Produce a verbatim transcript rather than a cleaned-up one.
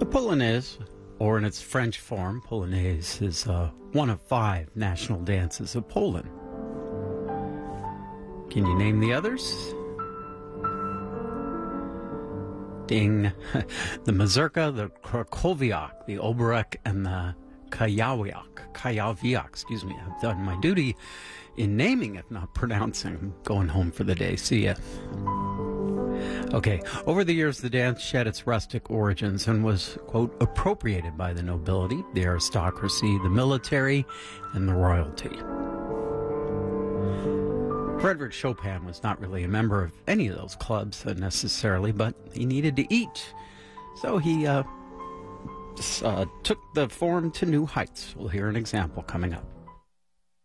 The Polonaise, or in its French form, Polonaise, is uh, one of five national dances of Poland. Can you name the others? Ding. The Mazurka, the Krakowiak, the Oberek, and the Kajawiak. Kajawiak, excuse me. I've done my duty in naming, if not pronouncing. I'm going home for the day. See ya. Okay, over the years, the dance shed its rustic origins and was, quote, appropriated by the nobility, the aristocracy, the military, and the royalty. Frédéric Chopin was not really a member of any of those clubs uh, necessarily, but he needed to eat. So he uh, uh, took the form to new heights. We'll hear an example coming up.